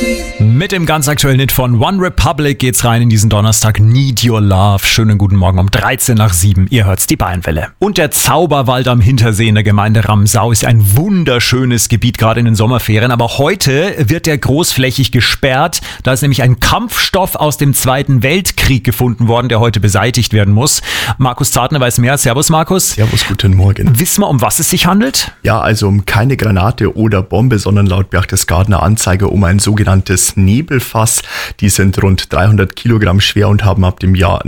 Mit dem ganz aktuellen Hit von One Republic geht's rein in diesen Donnerstag. Need Your Love. Schönen guten Morgen um 13 nach 7. Ihr hört's, die Bayernwelle. Und der Zauberwald am Hintersee in der Gemeinde Ramsau ist ein wunderschönes Gebiet, gerade in den Sommerferien. Aber heute wird der großflächig gesperrt. Da ist nämlich ein Kampfstoff aus dem Zweiten Weltkrieg gefunden worden, der heute beseitigt werden muss. Markus Zartner weiß mehr. Servus, Markus. Servus, guten Morgen. Wissen wir, um was es sich handelt? Ja, also um keine Granate oder Bombe, sondern laut Berchtesgadener Anzeiger um ein sogenanntes Nebelfass. Die sind rund 300 Kilogramm schwer und haben ab dem Jahr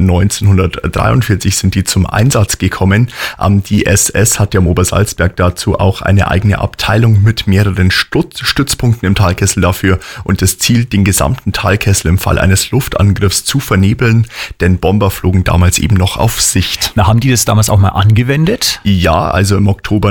1943 sind die zum Einsatz gekommen. Die SS hat ja im Obersalzberg dazu auch eine eigene Abteilung mit mehreren Stützpunkten im Talkessel dafür und das Ziel, den gesamten Talkessel im Fall eines Luftangriffs zu vernebeln, denn Bomber flogen damals eben noch auf Sicht. Na, haben die das damals auch mal angewendet? Ja, also im Oktober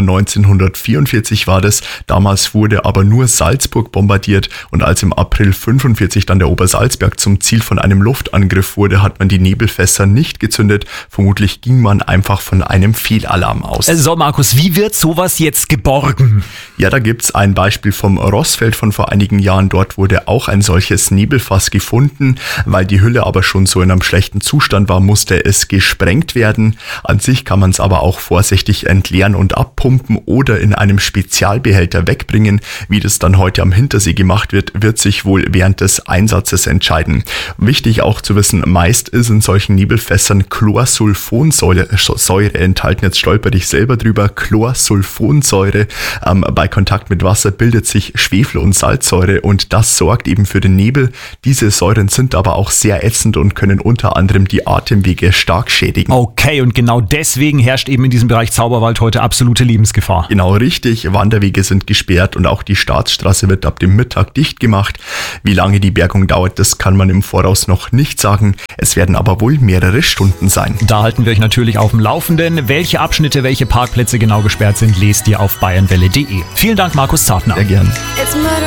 1944 war das. Damals wurde aber nur Salzburg bombardiert und als im April 1945 dann der Obersalzberg zum Ziel von einem Luftangriff wurde, hat man die Nebelfässer nicht gezündet. Vermutlich ging man einfach von einem Fehlalarm aus. So, Markus, wie wird sowas jetzt geborgen? Ja, da gibt's ein Beispiel vom Rossfeld von vor einigen Jahren. Dort wurde auch ein solches Nebelfass gefunden. Weil die Hülle aber schon so in einem schlechten Zustand war, musste es gesprengt werden. An sich kann man es aber auch vorsichtig entleeren und abpumpen oder in einem Spezialbehälter wegbringen. Wie das dann heute am Hintersee gemacht wird, wird sich wohl während des Einsatzes entscheiden. Wichtig auch zu wissen, meist ist in solchen Nebelfässern Chlorsulfonsäure enthalten. Jetzt stolper ich selber drüber. Chlorsulfonsäure. Bei Kontakt mit Wasser bildet sich Schwefel- und Salzsäure und das sorgt eben für den Nebel. Diese Säuren sind aber auch sehr ätzend und können unter anderem die Atemwege stark schädigen. Okay, und genau deswegen herrscht eben in diesem Bereich Zauberwald heute absolute Lebensgefahr. Genau richtig, Wanderwege sind gesperrt und auch die Staatsstraße wird ab dem Mittag dicht gemacht. Wie lange die Bergung dauert, das kann man im Voraus noch nicht sagen. Es werden aber wohl mehrere Stunden sein. Da halten wir euch natürlich auf dem Laufenden. Welche Abschnitte, welche Parkplätze genau gesperrt sind, lest ihr auf bayernwelle.de. Vielen Dank, Markus Zartner. Sehr gern.